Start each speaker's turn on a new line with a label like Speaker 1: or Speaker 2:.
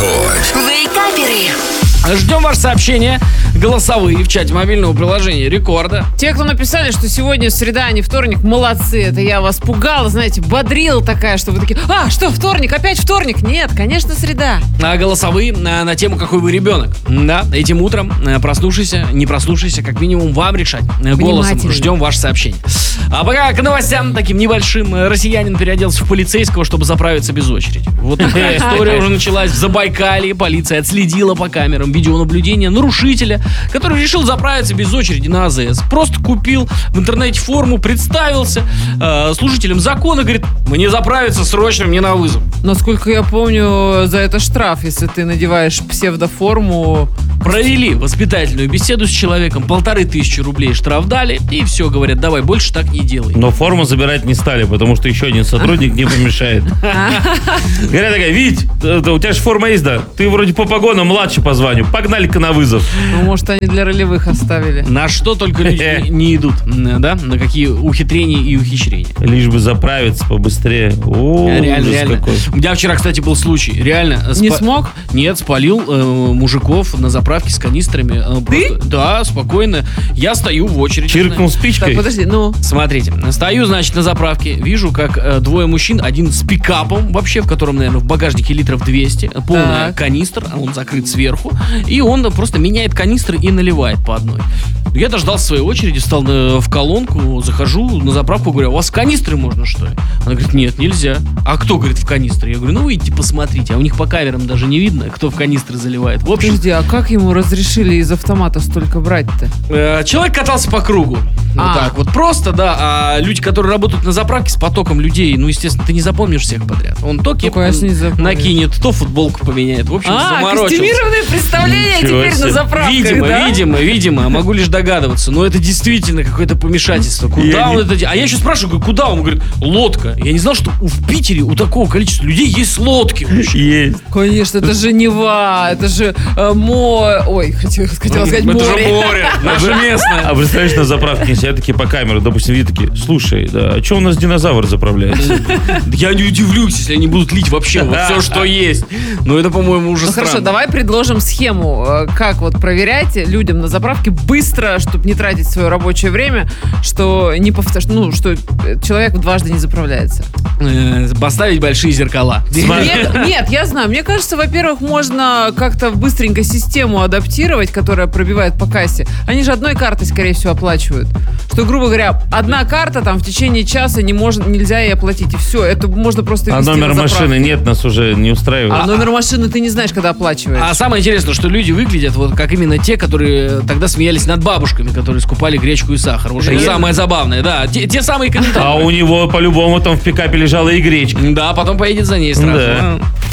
Speaker 1: Рекорд.
Speaker 2: Вейкаперы. Ждем ваше сообщения голосовые в чате мобильного приложения Рекорда.
Speaker 3: Те, кто написали, что сегодня среда, а не вторник, молодцы. Это я вас пугала, знаете, бодрила такая, что вы такие: что, вторник, опять вторник? Нет, конечно, среда.
Speaker 2: А голосовые на тему, какой вы ребенок. Да, этим утром, проснувшийся, не проснувшийся, как минимум вам решать. Голосом ждем ваше сообщение. А пока к новостям таким небольшим. Россиянин переоделся в полицейского, чтобы заправиться без очереди. Вот такая история уже началась в Забайкалье. Полиция отследила по камерам видеонаблюдения нарушителя, который решил заправиться без очереди на АЗС. Просто купил в интернете форму, представился служителем закона, говорит: мне заправиться срочно, мне на вызов.
Speaker 3: Насколько я помню, за это штраф, если ты надеваешь псевдоформу.
Speaker 2: Провели воспитательную беседу с человеком, 1500 рублей штраф дали, и все, говорят, давай, больше так не делай.
Speaker 4: Но форму забирать не стали, потому что еще один сотрудник не помешает. Говорят такая: Вить, у тебя же форма есть, да? Ты вроде по погонам младший по званию. Погнали-ка на вызов.
Speaker 3: Ну, может, они для ролевых оставили.
Speaker 2: На что только люди не идут, да? На какие ухитрения и ухищрения.
Speaker 4: Лишь бы заправиться побыстрее. О,
Speaker 2: реально.
Speaker 4: Какой.
Speaker 2: У меня вчера, кстати, был случай. Реально.
Speaker 3: Не смог?
Speaker 2: Нет, спалил мужиков на заправке с канистрами.
Speaker 3: Ты?
Speaker 2: Да, спокойно. Я стою в очереди.
Speaker 4: Чиркнул спичкой?
Speaker 3: Так, подожди,
Speaker 2: Смотрите, стою, значит, на заправке, вижу, как двое мужчин, один с пикапом, вообще, в котором, наверное, в багажнике литров 200, полная канистр, он закрыт сверху, и он просто меняет канистры и наливает по одной. Я дождался своей очереди, встал в колонку, захожу на заправку, говорю: у вас канистры можно, что ли? Она говорит: нет, нельзя. А кто, говорит, в канистры? Я говорю: ну, выйдите, посмотрите. А у них по камерам даже не видно, кто в канистры заливает. В общем,
Speaker 3: подожди, а как ему разрешили из автомата столько брать-то?
Speaker 2: человек катался по кругу. Вот так вот просто, да. А люди, которые работают на заправке с потоком людей, ну, естественно, ты не запомнишь всех подряд. Он то кепку накинет, то футболку поменяет. В общем, заморочился.
Speaker 3: Костюмированные представления теперь на заправках,
Speaker 2: Видимо, могу лишь догадываться. Но это действительно какое-то помешательство. Куда он это делает? А я еще спрашиваю, куда он? Говорит: лодка. Я не знал, что в Питере у такого количества людей есть лодки.
Speaker 4: Есть.
Speaker 3: Конечно, это же Нева, это же море. Ой, хотела сказать море.
Speaker 2: Это же море, наше местное.
Speaker 4: А представляешь, на заправке сидят такие по камеру, допустим, видят такие: слушай, да, а что у нас динозавр заправляется?
Speaker 2: Я не удивлюсь, если они будут лить вообще все, что есть. Но это, по-моему, уже странно.
Speaker 3: Хорошо, давай предложим схему, как вот проверять людям на заправке быстро, чтобы не тратить свое рабочее время, что что человек дважды не заправляется.
Speaker 2: Поставить большие зеркала.
Speaker 3: Нет, я знаю. Мне кажется, во-первых, можно как-то быстренько систему адаптировать, которая пробивает по кассе. Они же одной картой, скорее всего, оплачивают. Что, грубо говоря, одна карта там в течение часа нельзя ей оплатить. И все, это можно просто ввести на заправку.
Speaker 4: А номер машины нет, нас уже не устраивает.
Speaker 3: А номер машины ты не знаешь, когда оплачиваешь.
Speaker 2: А самое интересное, что люди выглядят вот как именно те, которые тогда смеялись над бабушками, которые скупали гречку и сахар. Уже самое забавное, да. Те самые комментарии.
Speaker 4: А у него по-любому там в пикапе лежала и гречка.
Speaker 2: Да, потом поедет за ней сразу.
Speaker 4: Да.